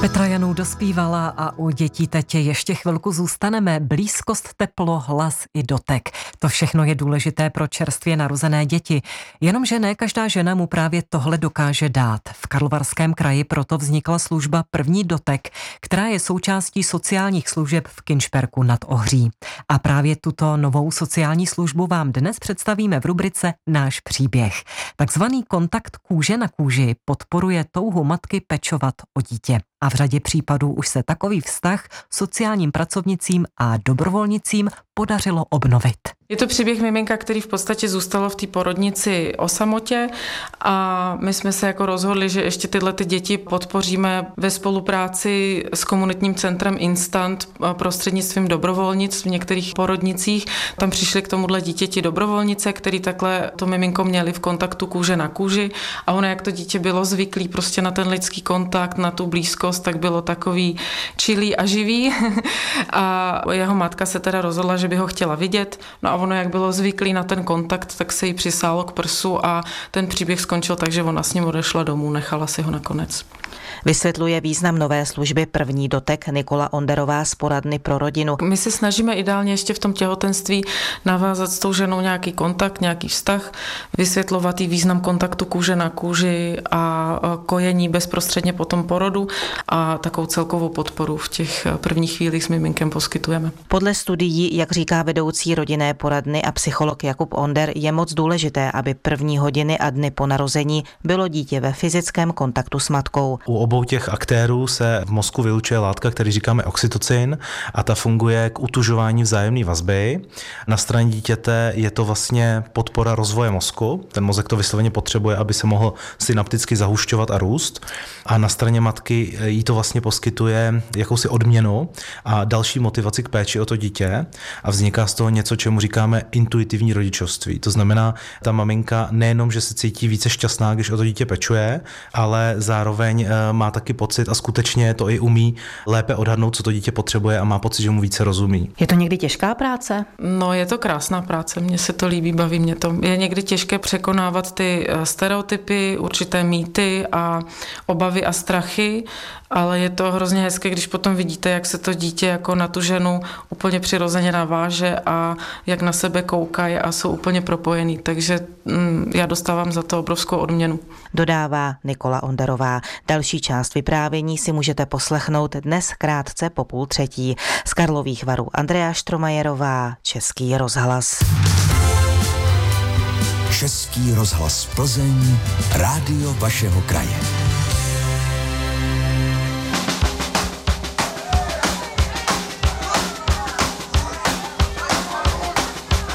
Petra Janů dospívala a u dětí teď ještě chvilku zůstaneme. Blízkost, teplo, hlas i dotek. To všechno je důležité pro čerstvě narozené děti. Jenomže ne každá žena mu právě tohle dokáže dát. V Karlovarském kraji proto vznikla služba První dotek, která je součástí sociálních služeb v Kinšperku nad Ohří. A právě tuto novou sociální službu vám dnes představíme v rubrice Náš příběh. Takzvaný kontakt kůže na kůži podporuje touhu matky pečovat o dítě. A v řadě případů už se takový vztah sociálním pracovnicím a dobrovolnicím podařilo obnovit. Je to příběh miminka, který v podstatě zůstalo v té porodnici o samotě a my jsme se jako rozhodli, že ještě tyhle ty děti podpoříme ve spolupráci s komunitním centrem Instant prostřednictvím dobrovolnic v některých porodnicích. Tam přišli k tomuhle dítěti dobrovolnice, který takhle to miminko měli v kontaktu kůže na kůži a ono, jak to dítě bylo zvyklý prostě na ten lidský kontakt, na tu blízkost, tak bylo takový čilý a živý a jeho matka se teda rozhodla, že by ho chtěla vidět. No a ono, jak bylo zvyklý na ten kontakt, tak se jí přisálo k prsu a ten příběh skončil tak, že ona s ním odešla domů, nechala si ho nakonec. Vysvětluje význam nové služby První dotek Nikola Onderová z poradny pro rodinu. My se snažíme ideálně ještě v tom těhotenství navázat s tou ženou nějaký kontakt, nějaký vztah, vysvětlovat jí význam kontaktu kůže na kůži a kojení bezprostředně po tom porodu a takovou celkovou podporu v těch prvních chvílích s miminkem poskytujeme. Podle studií, jak říká vedoucí rodinné poradny a psycholog Jakub Onder, je moc důležité, aby první hodiny a dny po narození bylo dítě ve fyzickém kontaktu s matkou. U obou těch aktérů se v mozku vylučuje látka, který říkáme oxytocin a ta funguje k utužování vzájemné vazby. Na straně dítěte je to vlastně podpora rozvoje mozku. Ten mozek to vysloveně potřebuje, aby se mohl synapticky zahušťovat a růst. A na straně matky jí to vlastně poskytuje jakousi odměnu a další motivaci k péči o to dítě a vzniká z toho něco, čemu říkáme intuitivní rodičovství. To znamená, ta maminka nejenom, že se cítí více šťastná, když o to dítě pečuje, ale zároveň má taky pocit a skutečně to i umí lépe odhadnout, co to dítě potřebuje a má pocit, že mu více rozumí. Je to někdy těžká práce? No, je to krásná práce, mně se to líbí, baví mě to. Je někdy těžké překonávat ty stereotypy, určité mýty a obavy a strachy, ale je to hrozně hezké, když potom vidíte, jak se to dítě jako na tu ženu úplně přirozeně naváže a jak na sebe koukají a jsou úplně propojený, takže já dostávám za to obrovskou odměnu. Dodává Nikola Onderová. Další část vyprávění si můžete poslechnout dnes krátce po 2:30. Z Karlových Varů Andrea Štromajerová, Český rozhlas. Český rozhlas Plzeň, rádio vašeho kraje.